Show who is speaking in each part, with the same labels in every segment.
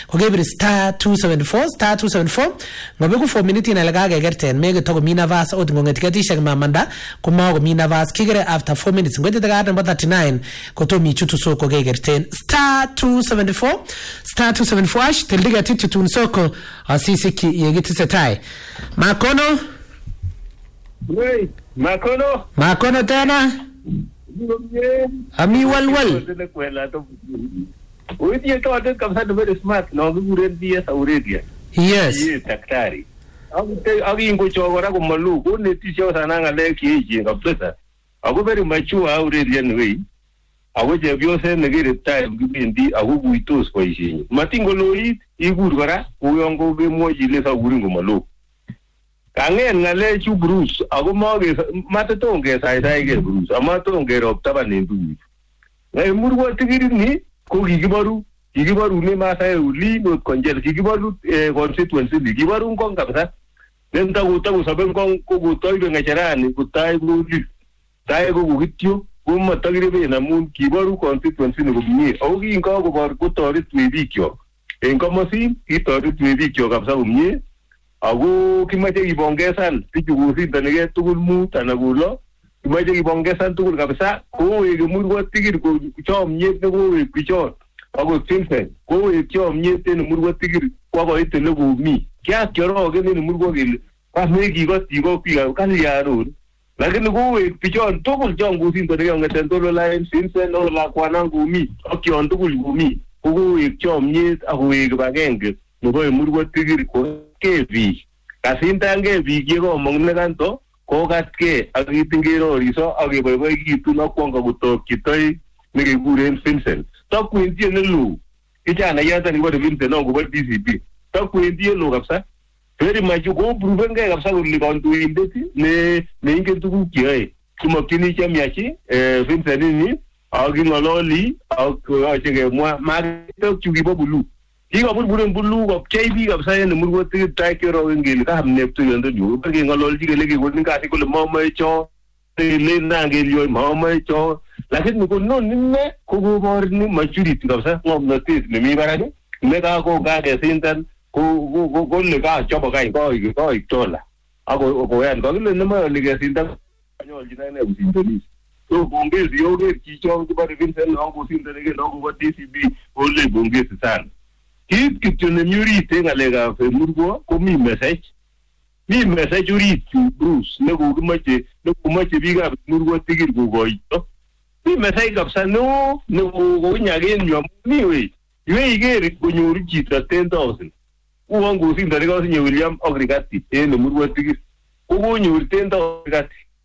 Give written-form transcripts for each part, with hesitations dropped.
Speaker 1: kokebir star 274 ngobe ku 4 minutes ina laga gegerten mege to mina vas ot ngongeti ketishek mamanda kuma ko mina vas kigere after 4 minutes ngwete daga number 39 koto mi chutu soko gegerten star 274 ash tildiga titun soko asisi ki yegiti setai makono
Speaker 2: Wei,
Speaker 1: makono tena ami walwal
Speaker 2: Uite to adet kabisa de very smart no gure dia sauredia
Speaker 1: yes
Speaker 2: daktari agi ingo chogora ko malu ko neti sio sana ngale ki kabisa ago very mature auredia nwe ago je biose negere time gibindi ago buitos ko ishinyi matingo loi igur gora uyongo be moji le sa guringo malu kangen ngale chu Bruce ago mage matatonge sai ge Bruce amatonge roptaba nindu ngai murgo tigiri ni ko gigibaru ne masai uli no konjel gigibaru constituency gigibaru ngong kabisa nenda guta saben ngong ko gutoi ngacharani gutai guli tai go gitio kuma tagire be na mun gigibaru constituency no gumie au gi ngo go bar gutori twibikyo enkomosi itori twibikyo kabisa gumie agu kimaje gibongesan tijugusi danege tugul mu tanagulo kimaje gibongesan tugul kabisa ko ege murgo tigir ko chom nyet go e pichon agu simsen ko e chom nyet ne murgo tigir ko go itele go mi kya kyoro ge ne murgo gel pa megi go tigo piga kan yaro lakini go e pichon tugul jongu sin danege ngaten tolo line simsen no la kwana go mi okyon tugul go mi ko e chom nyet agu e bagenge no go e murgo tigir ko kevi kasintange vigiego mongne kanto ko gatke agitingiro riso ageboy gitu no kwonga guto kitoi nige guren Vincent to kwenti ne lu kichana yata ni wode Vincent no go DCP to kwenti lo kapsa very much go pruvenge kapsa uli kontu indeti ne inge tuku kiai kuma kini chamiachi Vincent ni agingololi achege mwa to chugibo bulu Iga buren bulu ko KB kapsa ne murgo ti taikero ngil ka hamne tu yondo ju pergi ngolol ji legi godin ka ko mama cho le nangel yo mama cho lakini ko non ne ko bor ni maturity kapsa ngom na tis ne mi barani me ka ko ga ke sintan ko le ka chobo kai ko tola ako ko yan ko le ne ma le ke sintan anyol ji ne usintolis so bongezi yo ge ki cho ko bar Vincent no ko sintan ge no ko DCB o le bongezi san Hit kitune murite ngalega fe murgo ko mi message uriti Bruce ne go kumache biga murgo tigir go goito mi message kapsa no go nyage nyo mi we igeri ko nyuri jita 10,000 uwangu sinda rega sinye William Agrigati ne murgo tigir go nyuri 10,000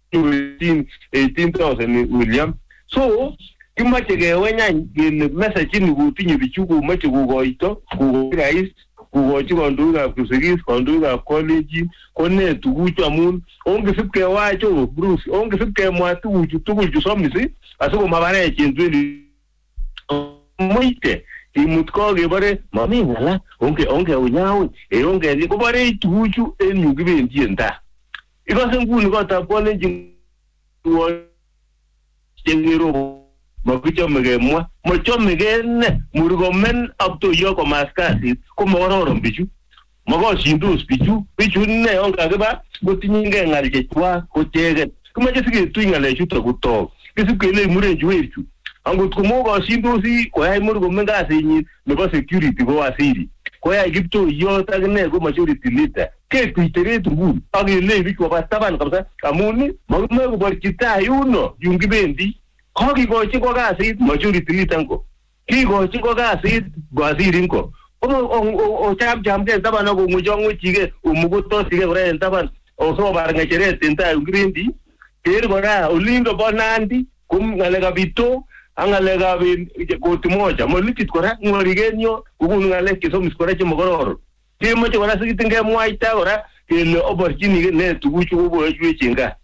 Speaker 2: 18,000 William so kimache ge wenya in message ni gutinyi bichugo mache gugoito gugorais gugochi konduga kusigis konduga college konne tugucho amun onge sipke wacho Bruce onge sipke mwatu tugucho somnisi asoko mabare chinzuli moite imutko ge bare mami ngala onge unyawo onge ni ko bare tugucho enu gibendi enda ikose nguni ko ta college wo jengiro Makicho mwa mocho megen murgo men up to yoko maskasi ko mororo bichu mago shindus bichu ne onga gaba gotinyinge ngalje twa ko tege kuma jesike tuingale chuto guto kisuke le murenju wechu angut kumogo shindusi ko ay murgo menga sinyi nebo security go asiri ko ay gipto yo tagne go majority leader ke kuitere tugu agi le biko bastaban kabisa amuni magumego borchita yuno yungibendi Kogi gochi ko gasit majority litanko. Ki gochi ko gasit gwasirinko. O cham ke tabana ko mujongo chige umuguto sige ore taban o so bar ngechere tenta grindi. Per gora ulindo bonandi kum ngalega bito angalega bin ko timoja molitit kora ngorigenyo ugun ngale kiso miskora chimogororo. Timo chora sigitinge mwaita ora ke opportunity ne tuguchu bo chinga.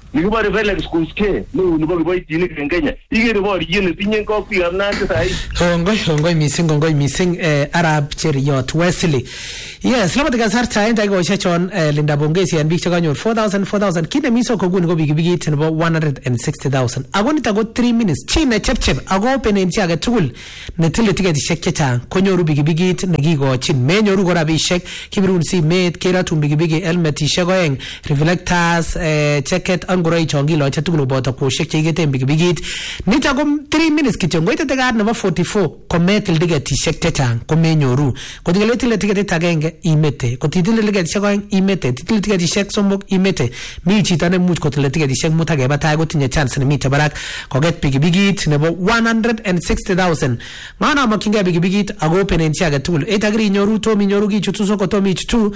Speaker 2: nikibare Felix Kuske nebo kiboitinik en Kenya igere boriyet netinye kopiab Nandi sai
Speaker 1: Hongoi missing Arab Cheriot Wesley. Yes, lamat kasarta enda ikosha chon Linda Bongesi and biik chekanyor 4,000 kine miso koguni ko bigibigit nebo 160,000. Ako nito ko 3 minutes. Chine chepchep ako open en chi age tugul netile tiketishek chechang konyoru bigibigit nekikochin. Menyoru ko rabishek kibirun simet keratun bigibigi helmetishek oeng reflectors jacket angoroi chongiloche tugul boto koshek cheiketen bigibigit. Nito ko 3 minutes kityo ngoitete card nebo 44 kometil tiketishek chechang komenyoru. Kotikele tiketit agenge imete kotitile tiketishek oeng imete titile tiketishek somok imete mi chito ne much kotile tiketishek mut age batai kotinye chance nemite barak koget bigibigit nebo 160,000 ngana makinge bigibigit ako open en chi age tugul etagiri inyoru to minyoru kichutu soko to michutu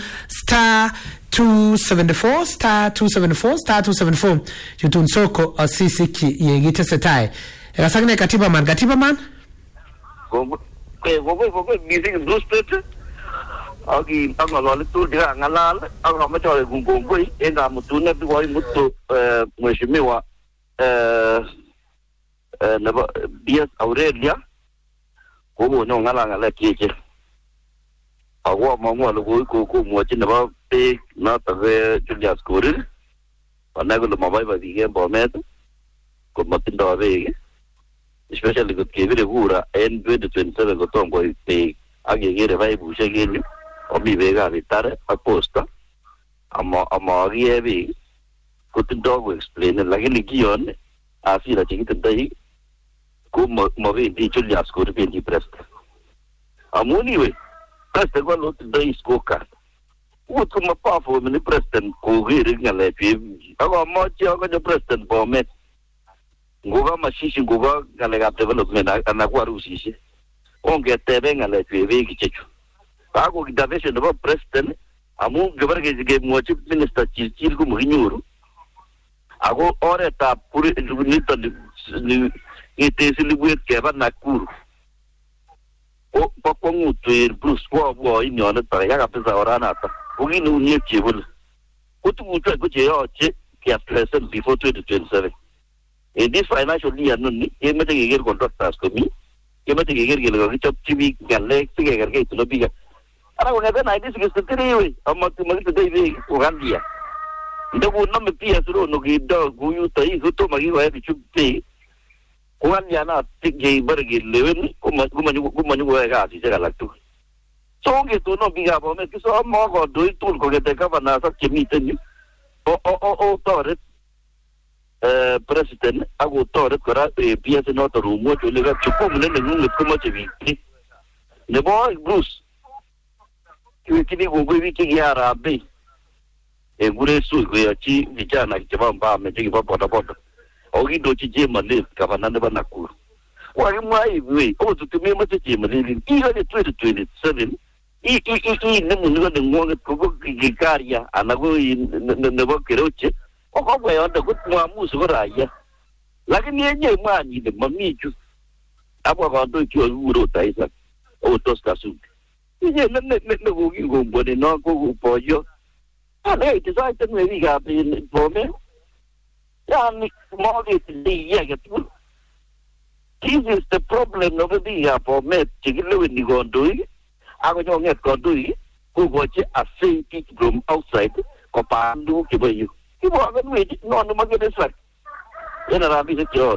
Speaker 1: *274 yutun soko asisiki yegite setai ekasakne katiba man
Speaker 3: gogo music boosted agi angalo tu dia ngalal angalo chole gungongoi enga mutune biwai mutu mheshimiwa na Bias Aurelia gogo no ngala kieche agwa mamwa lo ko mwachi na ba pe na tave Julius Korir anago lo mabai ba dige Bomet ko matindo bege especially ko kebire gura en 2027 ko tongo pe agegere vai bushe geli obi vega vitare aposta ama giebe ko tindo explain lakini gion afira chikitendai ko mo di Julius Korir di press amuni we President ko lo dai scorecard. Uto mapafo mini president ko giri ngale pi. Ako mochi ako jo president Bomet. Ngoga mashishi ngoga ngale ga development anakwa rusisi. Onge tebe ngale pi vegi chechu. Ako intervention of president amu gebarge ge mochi minister chil ko muhinyuru. Ako ore ta puri nito ni itesili buet ke ba Nakuru. O papongu tuir Bruce wa inyone tare ya kapesa oranata ugini unye chibul kutu ko che kia present before 2027 in this financial year nuni yemete geger contractors komi yemete geger gelo gichop chibi galle geger ge tulo biga ara ko ngebe na idis gestere we amma tumagi tei be ugandia ndego no me pia suro no gido guyu tai guto magi wa bichupe Kuanya na tige bergi lewen kumanyu ga si jaga laktu so nge to no biga Bomet so mo go do tul ko gete ka bana sa chemite ni o tore president ago tore kora pia se no to rumo to le ga chupo mne ngu kuma chebi ne boy Bruce kini go go wiki ya rabe gure su go ya chi vijana kibamba me chiki baba ogi do chije male gavana ne Nakuru wa imai we o tutume mate chije male iga ne 2027 ne munga de ngone ko gikaria anago ne bokeroche o ko we onda kutwa musu goraya lakini yenye mani de mamichu abo ba do ki uro taisa o toska su ye ne go gi go bone no ko poyo ale tisa tene viga Bomet yani mortgage this is the problem of the Bomet chigilo ni gondoi ako nyonget gondoi ko goche a safety from outside ko pandu kibayu kibo agan we no magene sak ena rabi se jot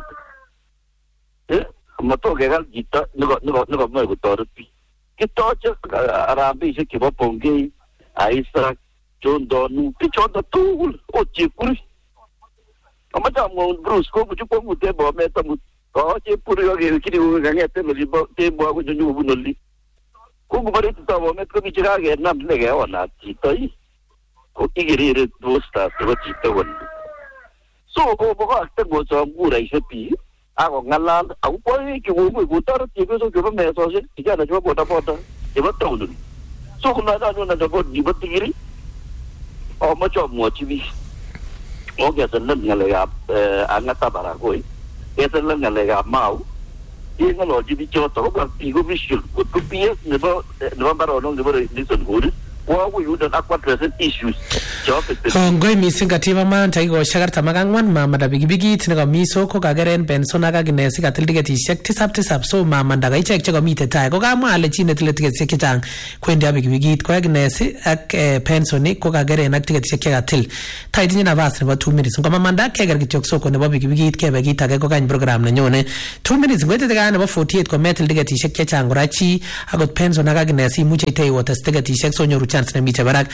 Speaker 3: mato ke gal jita no mo ko torpi kitoche rabi se kibo ponge aisa chondonu kichondo tu o chikuri Amata mo Bruce ko chupo mute Bomet mu ko che puri yo ge kiri u ngate no libo te bo ko junyu bu noli ko ko bari ta Bomet ko bichira ge nam le ge ona ti toi ko igiri re dosta to ti to won so ko bo ka te go so gura isepi ako ngalal aku po ki wo mu tar ti ko so ko me so se ti ga na jo bota e ba to noli so ko na na ko di ba tigiri o mo cho mo ti bi Oke seneng ngalega angata barakoi. Seneng ngalega mau. Dia ngalo jadi contoh kan tigo visual. Kupias nebo baronong nebo listen good. kwa kuyudo akwa present issues
Speaker 1: ngoi mising katiba man taiko shagarta magangwan mama da bigibigit ne kamiso ko kageren Benson aga ginesi katil tiketishek tisap so mama ndaga ichek che komite tai ko kamwa ale chi ne tile tiketishek chechang kwendi abigibigit ko ginesi ak Benson ko kageren ak tiketishek katil tai tinye nafas nebo 2 minutes ko mama nda keger kityok soko nebo bigibigit kebe kitage ko kany program ne nyone 2 minutes ngwete daga nebo 48 ko metil tiketishek chechang rachi agot Benson aga ginesi muche tai wotas tiketishek so nyoru chance ne mite barak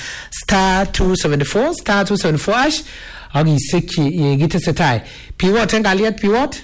Speaker 1: *274 ash agi seki yegite setai pivot engaliat pivot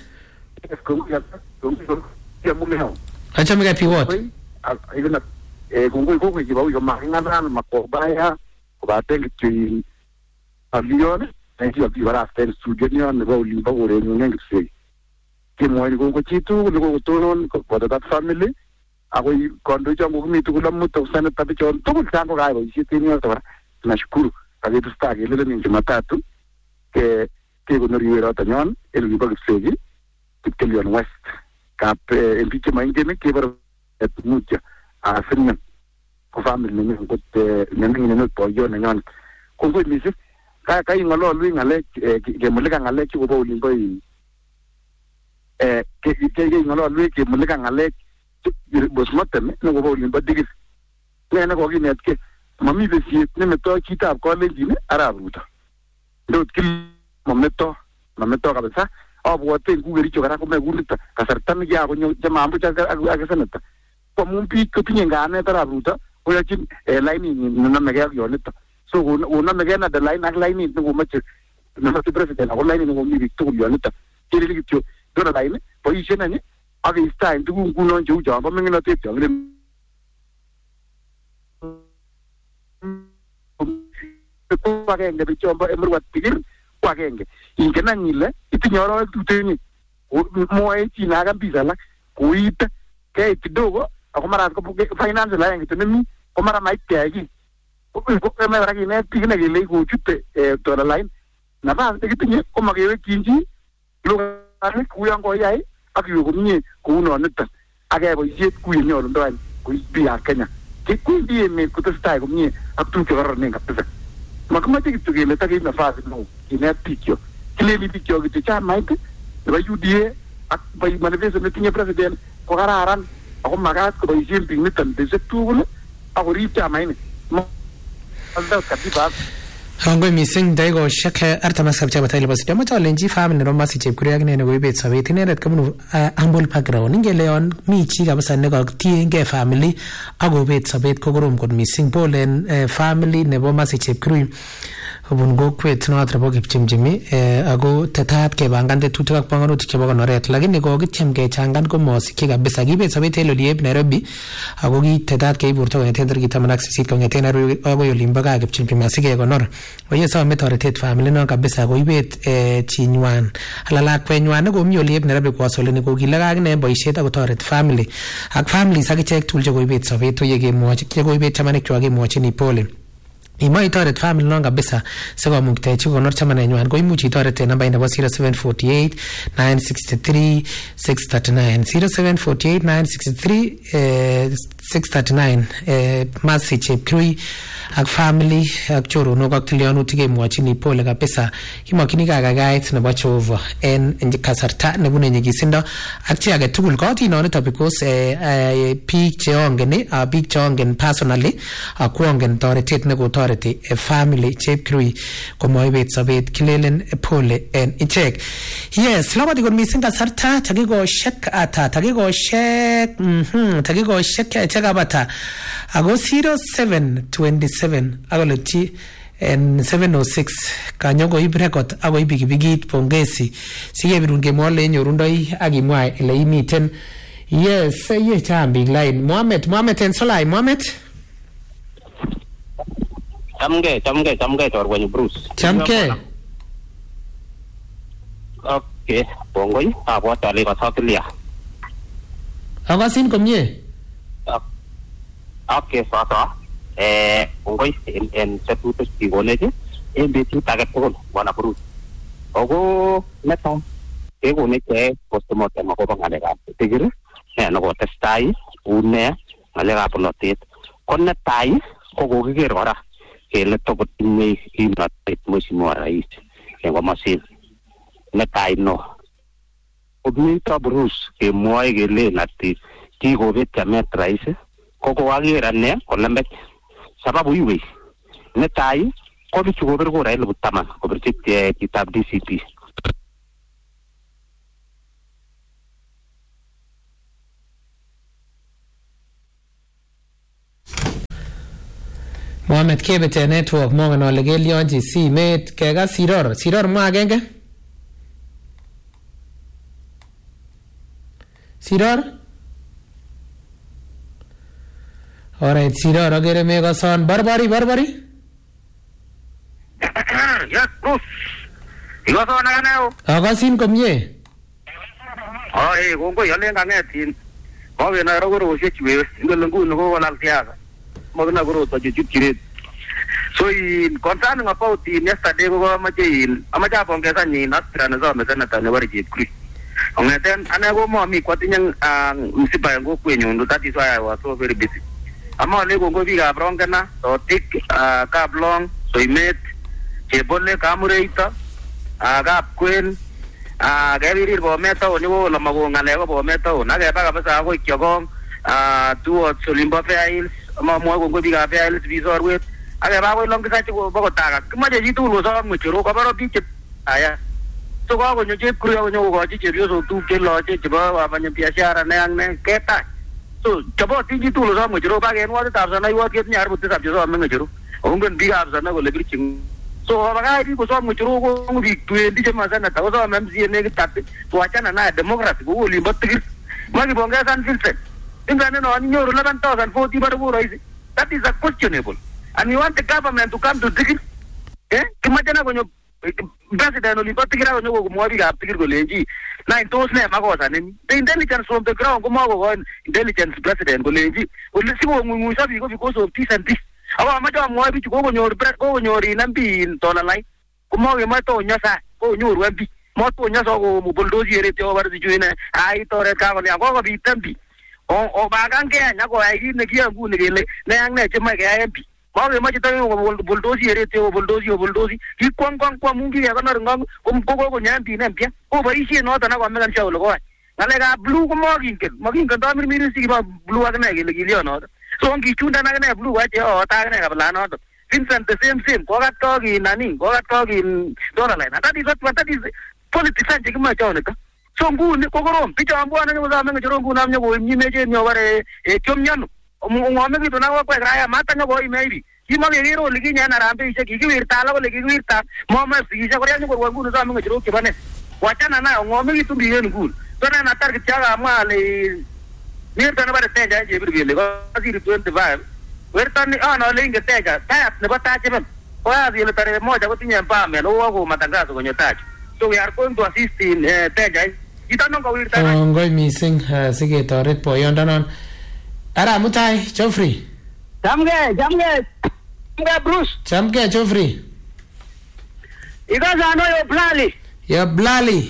Speaker 1: acha pivot
Speaker 4: igana kungui ko kibawi ko makingana makobaya kubateng ki avion ndio kibara sten studio ni on go limba gore nyenge segi kimo ni ko chitu ni ko tonon ko da family ako kondo changu kumitu kula muto sana tabicho tukul tango gaibo isitini watu nashukuru kagitu stagi lele ni Jumatatu ke gonoriwera tanyon elu liba kisegi Kitelion West kap empiche maingene ke bar mucha afirnya ko family ni ngote nyangi ni to yo nyon ko go misi ka ingalo lu ngale ke mulika ngale ki go limbo yi ke ingalo lu ke mulika ngale bos matem ne go limbo digis ne go ginet ke mami besi ne meto kitab college ni arabuta ndot kil mameto kabisa abwote ngugeri chokara ko megurita kasarta mi ya gonyo jamambu chaga agasanata ko mumpi ko tinye ngane tarabuta ko yakin line ni na mega yonita so una mega na the line ak line ni go mache na mati president ko line ni go mi to yonita kiri ligityo dona line po ishena ni aga istain tu nguno nju jamba mengina te jangre ko wagenge bichomba emruwa tigir wagenge ingena nyile itinyoro tuteni moe china kabisa la kuita ke kidogo akomara ko finance la yangi tunemi komara maitegi ko emera kine tigine gele ko chute to la line na ba tiginye ko magewe kinji lo ari kuyango yai akiyo kumye kuno nita agebo yet kuyinyoro ndani ku bi akenya kikundi me kutostai kumye aktuke warne kabisa makamati kitugele taki nafasi no ina pikyo kile ni pikyo kiticha maite ba UDA ak ba manifesto metinye president ko gararan ako magat ko ba yimpi nitan de setugule ako rita maine mo alda katiba
Speaker 1: Hongoi mising daigo shaka artamas kapcha batay labas jama challenge family no masi chep kuriag ne go ibet sabet ne ret kamnu ambol background nge leon mi chi ga basan ne go tienge family ago bet sabet ko gorom kon mising polen family ne bo masi chep kuri obun go kwet no atra bo kipchimjimi ago tetat ke bangante tutak panganut ke bo noret lakini go gitiem ke changan ko mosi ke kabisa gibe sabet elo lieb Nairobi ago gi tetat ke burto ne tender gi tamanak sisit ko ngete Nairobi ago yo limbaga kipchimjimi asike go nor oye sawa metoretet family no kabisa go ibet chinywan alala kwenywan go mi olieb Nairobi ko solene go gilaga ne boishet ago toret family ak family sakichek tulje go ibet sabet ye ge mochi ke go ibet tamanek ko ge mochi ni pole ima itoret family no kabisa siko muktechi konor chamane nywan ko imuchi itoret namba ina 0748 963 639 0748 963 639 masi chepkrui ak family ak choro no ak tilionu tige mwachi ni pole kabisa imakini gagagait nebo Jehova en kasarta nebune nyigisindo ak chi age tugul ko ti nonito because peak cheongen big cheongen personally akuongen toretet neko toreti family chepkrui komoibet sabet kilelen pole en ichek yes labadi kon mising kasarta tagigo shek ata tagigo shek chagabata ago 0727 agoleti en 706 kanyogo ibrekot ago ibigibigit pongezi sige birunge mole nyorundoi agimwa ele imiten yes ye chambi line Mohammed en solai Mohammed
Speaker 3: chamge torwani Bruce
Speaker 1: chamke
Speaker 3: okay bongoi abwata le kasatilia
Speaker 1: agasin komye
Speaker 3: okay sasa bongoi en setuto sigoneje en betut age tugul bwana Bruce ogo neto ego ne ke postomote makoba ngalekab tigir no go testai une ngalekab polotet kon netai ko kokiker kora kele tokotinye kimnatet Mheshimiwa Rais eng komosin netai no obito Bruce kemwoe kele ati kikobet chamet Rais ko koaker ane kolembech sababu iwe netai ko bichu kobir kura 10,000 kobirchi kitab DCP.
Speaker 1: Mohamed Kebete network mongen ole kelionji simet kekas Siror mwa agenge. Siror? Alright, Siror agere mekoson barbari.
Speaker 3: Yes, Bruce. Ikoson akaneo.
Speaker 1: Akasin komie.
Speaker 3: Kongoi alen kangetin. Kokenai korosiek chuwe ngele nguni kokolal siasa. Magna korota chuchukchiret. So in concerning about yesterday ko amache apongeza nyin aspirant za senator nebo Chepkuri. Ongeten ane ko mami kwatinye msiba yangu kwenyu, that is why I was so very busy. Ama le ko biikab Rongena, Sotik, Kablong, Soimet, Chebole, Kamureita, Kapkwen, kebirir Bometa onyo la magongale ko Bometa nakeba kabisa ako Kyogong, towards Olimbo Fair Hills, ama mwa ko biikab Fair Hills bisorwet. Akeba ko long kisachi ko bakotaka. Kimache chitugul kosom ngechero kabaro biik aya. So ko konyo Chepkuri konyo kokochi chepyoso tupche loche chebo wafanya biashara ne keta. So chabo tinji tugul kosom ngechero bakenwot tabsana iwot ketinye arbu tisap chesom ngechero. Ongen biikab sana kole birchin. So bakai biik kosom ngechero ko biik 20 chemasana ta kosom MCA nekit 30. Tuachana na democracy ko Olimbo Tigir. Makibongesan Vincent. Ingane no anyoru 11,040 bado rais. That is a questionable. And you want the government to come to Tigir? Kimachana konyo president Olimbo Tigir konyo kumwa biikab Tigir kolenji na tos ne makosa nini. The intelligence from the ground ko intelligence president kolenji ole sikongungusa biik ko because of peace and peace. Ako amache amwoe bichu konyor inambi tolalai. Kumwa kemato nyasa ko nyoru MP. Moto nyasa ko bulldozer yerete over the joine ai tore ka ko ko bitambi. O bagange anya ko ai ne kiyangu ne kele ne ang ne chema ke MP. Mawe machi tayo bulldozer yerete bulldozer kikwang mungi ya kana ngong ko nyambi ne mpya o baishi no ta na kwa megan shawo ko ngalega blue ko magingen do mir sigi ba blue wa ne kele kilio no so ngi chunda na ne blue wa je o ta ne ka bla no Vincent the same ko gat ko gi nani ko gat ko gi dora line that is politics anje ki ma chawne ka so nguni ko korom picha ambwana ne za menga jorongu na mnyo ko nyimeje nyo bare chomnyano ngome kitu na kwa raya mata nyo ko imebi kima ngero liginya na rambe ise kiwirta la ko ligiwirta mama sisa ko yanyo ko ngunu za menga jorongu ke bane wachana na ngome kitu biye ngulu so na target chaga male mirta na bare teja je birbele ko asiri 25 werta ni ana linge teja tayat ne bataje ben ko asiri tare moja ko tinya pame no ko matangazo kwenye taji. So we are going to assist in teja. Ngoi
Speaker 1: missing siketoret boyondonon. Ara mutai Geoffrey.
Speaker 5: Jamge Bruce.
Speaker 1: Jamge Geoffrey.
Speaker 5: Ikaza no
Speaker 1: yo blali.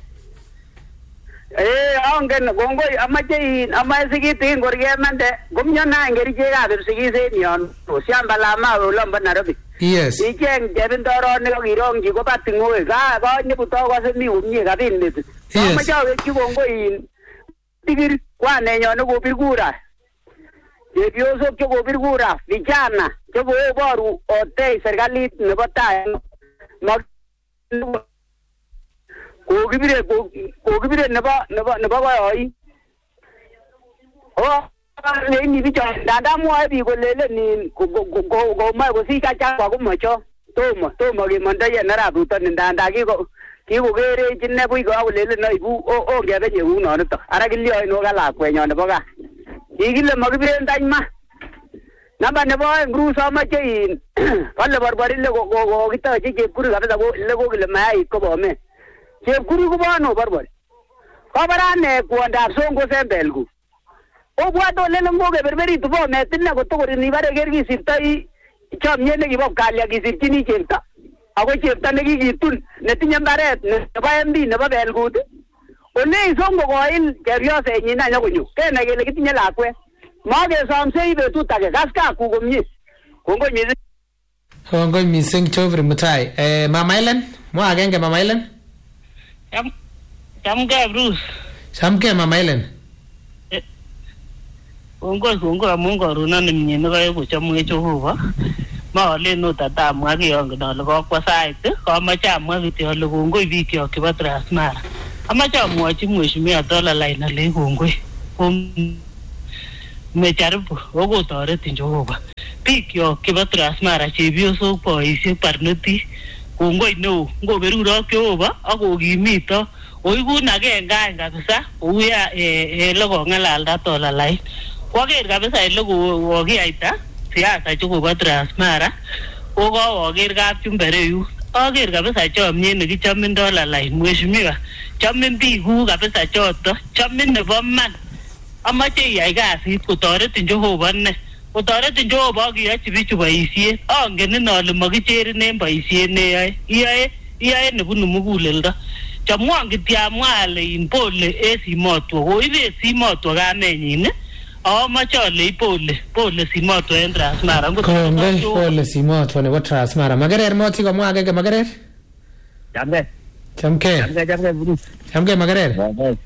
Speaker 5: Angen gongoi amache sikiti ngorge mande gumnya na ngeri ga sikise nyon. Shamba la ma ulomba Nairobi.
Speaker 1: Yes.
Speaker 5: Icheng jebindoro ne kirongji ko batingoe ga nyibuto ko se mi umye kabin nit.
Speaker 1: Yes.
Speaker 5: Majawe kibongoi Tigir kwane nyon ko birgura. Yebioso ko birgura vijana ko boru ote serikalit nebo tai. Ko gibire nebo koyi. Le ni bicho dada mwa bi ko lele ni go ma ko si ka cha ko mocho tomo ke monda ya nara buto ni dada ki ko gere jinne bu ko lele no ibu o ngebe ye u no to ara ki lio no gala kwe nyo ne boga igile magibire ndanyma namba ne bo ngru so ma che in palle barbari le go kita je kuru ga da go le go le mai ko bo me je kuru ko ba no barbari ko bara ne ko nda so ngo se belgu o bwato lele ngoge berberi tubo metinna ko to ni bare gergi sirtai chamye ne gibo kalya gi sirtini chepta ako chepta ne gigitun netinya mbaret ne ba MB ne ba belgut ole isongo koil keryose nyina nyakunyu kene kele kitinye lakwe mage samse ibe tutage gaska ku komye Kongoi mising.
Speaker 1: Kongoi mising Geoffrey Mutai. Mama Helen, mwa agenge Mama Helen.
Speaker 6: Chamgei Bruce.
Speaker 1: Chamgei Mama Helen.
Speaker 6: Kongoi amun koruna nemye nekaeku chamwe Jehova. Maalen ot atamwa kiyongen ale kokwo sait komoche amwa kityo ale kongoi bikyok chebo Transmara. Amache amwochi mheshimiwa Dolalain ale kongoi. Mejaribu okotoretin Jehova. Bikyok chebo Transmara chepyosok boisiek barnotik kongoi neo ngoberurok Jehova akokimito oikun agenge kabisa ouya ele kong'alalda Dolalain. Kwaker kabisa ele kokiyaita siasa chekobo Transmara kokoker kapchumbere yu aker kabisa chomyet nekichomin Dolalain mheshimiwa chomin biikuk kabisa choto chomin nebo man amache iyai kasit kotoretin Jehova ne kotoretin Jehova akiyochi bichu boisiet angenin ale makicherin en boisiet neyoe iyoe nebunu muguleldo chamwan kityo amwa ale in pole esimotwo koibe simotwo kamenyin amache ale pole simotwo en Transmara
Speaker 1: Kongoi pole simotwo nebo Transmara makerer moti komwa agenge makerer chamke makerer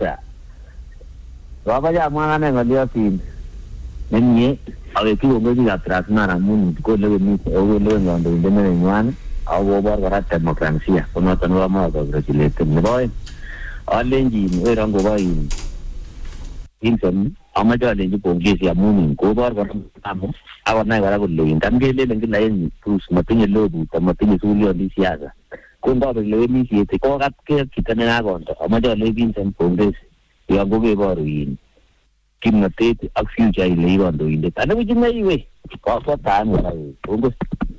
Speaker 3: Baba ya mwana ngoliotin nemye awekiwo ngozi Transmara mun ko lewe ngondo ndene nywan awobor kora demokrasia konoton wa ma congratulate nebo alenji werango bayin Hinton amaja alenji pongezi amun kobor kora amo akonai kora kole ingamgelelen kila en Bruce matinye lobu matinye sulio ni siasa kongobe leweni siete kokatke kitane nakonto amaja alenji Hinton pongezi yango keboru yin kimnatet ak future ile ikondoindet ana kujinaiwe kwa taan wala kongo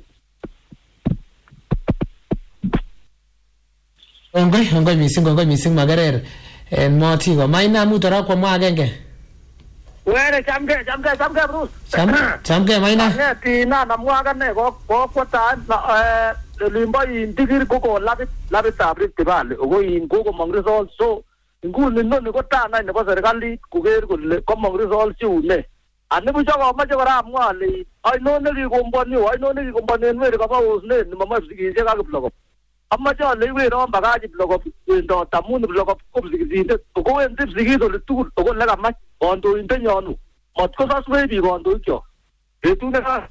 Speaker 1: Kongoi mising makerer en moti ko maina mutara kwa mwa agenge
Speaker 4: Were chamge Bruce.
Speaker 1: Chamge maina.
Speaker 4: Ngeti na namwa gane ko taan limbo indigir ko labit abrit tibale ogo in ko mong results so nguni noni ko tana nebo serikali kuker kole komong results une ani bucho komache kora amwa ale aino nekikomboni weri kaba osnet nemama sikisiek ak blogop amache ale iwero bagaji blogop wendo tamun blogop kopsikisindet kowendi psikis ole tugul ole kamach kondoindet nyonu matkosaswech biik kondoikyok betut neka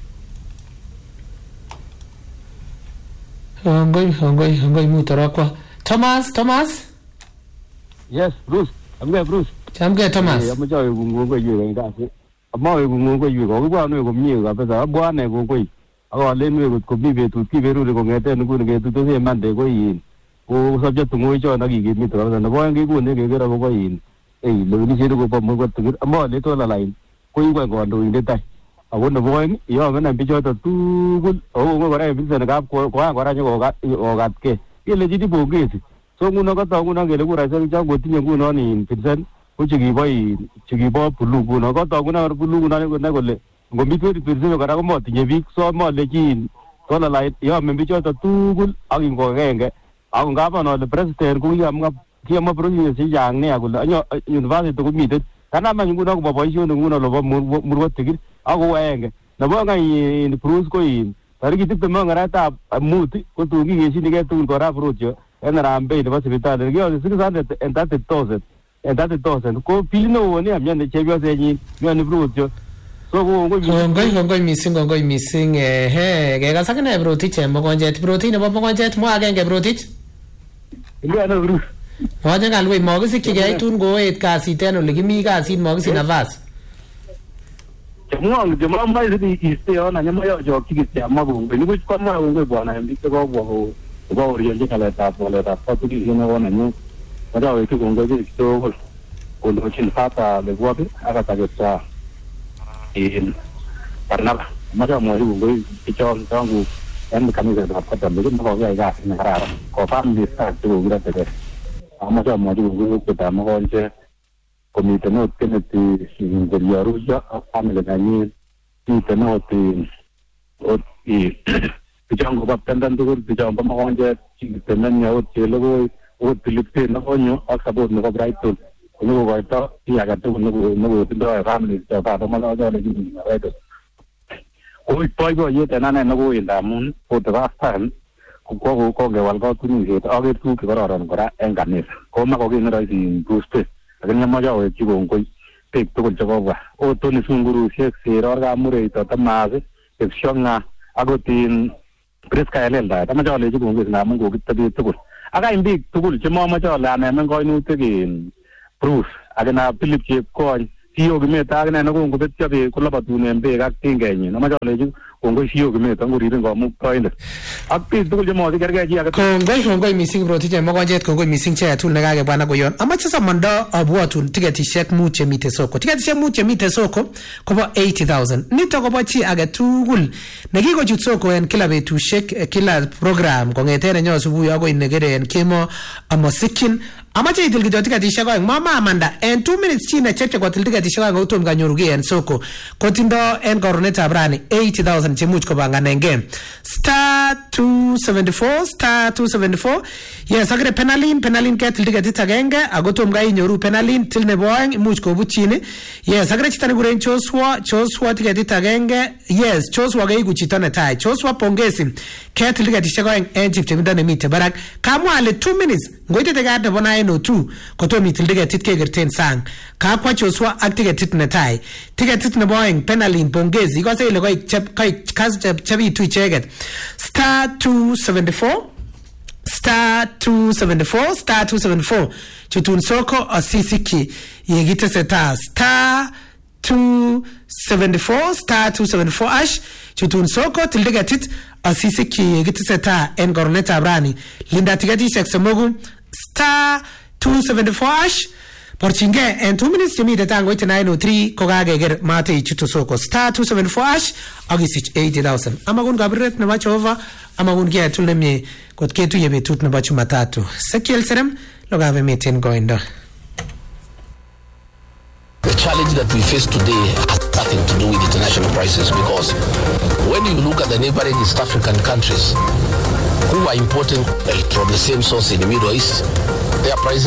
Speaker 1: Hongoi mutorokwa Thomas
Speaker 7: Yes, Bruce.
Speaker 1: Chamge Thomas.
Speaker 7: Amache kungongo yue ngase. Amawe kungongo yue ko bwana komie kabisa. Bwana kongoi. Akolen we ko bi betut kiberure kongeten nguni ketut se mande ko yin. Ko subject ngoi cho nakikimit kabisa. Nebo ngikune keker akobo yin. Lewenishet ko bo murko tigir. Amale Dolalain ko iwan kondoindet ai. Ako nebo oeng yo mena bichoto tugul. Ngo kora ebisen kap ko kora nyokogatke. Kele jidi pongezi. So nguno kata nguno ngele kuraisek chango tinye nguno ni Vincent ko chikibo bulu nguno kata nguno bulu nguno ne kole ngomito representative kora ko motinye biik so molechin Dolalain yo membichoto tugul ak ingogenge ako ngapa no le president ko kiyamwa process chechang ne akole anyo university ko miten kanama nguno ko boisionik nguno lobo murwo tigir ako waenge nebo ngai Bruce ko in tarikit 20 arawetab mut ko tungi keshinige tugul kora Bruce en Harambee nebo sipitali kiyote 630,000 ko pili no ne amyane chepyosenyin myoni Bruce so
Speaker 1: kongoi mising kekas akine Brotich mokonjet Brotich nebo mokonjet mwa agenge Brotich
Speaker 4: Iliano Bruce
Speaker 1: Waje kalwe mokisikyi tun koet kasit en ole kimi kasit mokisi nafas
Speaker 4: Chamwang jamaa mai iste ona nyama yo kikiti amabu ni ko kama ngwe bwana mbike ko bo oriente kala ta patu ki na wana nyu ada we ko ngoje to ko lo chin pata le guabe aga ta geta in parnaba mara mo ri ngoi ichon tangu en kamisa da pata le ko ga ga ni harara ko pam di sta to gira te amara mo ri ngoi ko ta mo onje komite no teneti interior ya amele nani tenoti Pijango baptendan tugur pijango makonje tenan ya otelo o tilipte na onyo akabot no brighton no goito ya gato no tindo family ta pa mala ja le right koib boiboiyet en ane nekoi ndamun for the first time kokewal kotunisiet aker tuguk chekororon kora en kanisa komako kit neroisi Bruce lakini amoche awekyi kongoi biik tugul chekobwa ot Tony Sungurusiek Siror Kamureito Tomas Kipshong'a akot Priska Eleldaet amoche alechi kongoi ngamun kokitebi tugul akany biik tugul chemomoche ale anemen koinutik Bruce akina Philip Chepkony Siyo Kimeta akine nekongobetyo beek kolobotun beek ak tingenyin amoche alechi kongoi Siyo Kimeta ngoribin komuktoindet ak biik tugul chemosich kergei chi age
Speaker 1: kongoi mising Rotich mokonjet kongoi mising cheyatul nekakebwa nakoyon amache somondo abwotun tiketishek 5 chemite soko tiketishek 5 chemite soko kobo 80,000 nito kobo chi age tugul nekikochut soko en kila betushek kila program kongeten nenyo asubuhi akoi nekere en kemo amosikyin amache itil kityo tiketishek oeng mama amanda en 2 minutes chine chepche kotil tiketishek oeng utom kanyoruge en soko kotindo en korunetab rani 80,000 chemuch kobanganenge *274 yes akire penalin ketil tiketit agenge akotom ga inyoru penalin til nebo oeng imuch kobutchini yes akire chito nekure Joshua tiketit agenge yes Joshua keiku chito netai Joshua pongezi ketil tiketishek oeng en chepchemindo nemite barak kamwa ale 2 minutes ngoitete kat nebo 902 kotom itil tiketit kekerten sang kakwa Joshua ak tiketit netai tiketit nebo oeng penalin pongezi ikose ile koik chabitu icheket *274 chutun soko asisiki yegiteseta *274 ash chutun soko til tiketit asisiki yegiteseta en korunetab rani linda tiketishek somogu *274 ash porchinge en 2 minutes chemite tango ite 903 kokakeker mate ichutu soko *274 ash agisich 80,000 amagun kabiret nebo Jehova amagun kiatul nemie kot ketuye betut nebo Jumatatu Sekiel Serem lokabe meten goindo.
Speaker 8: The challenge that we face today has nothing to do with international prices because when you look at the neighboring East African countries who are importing from the same source in the Middle East, their prices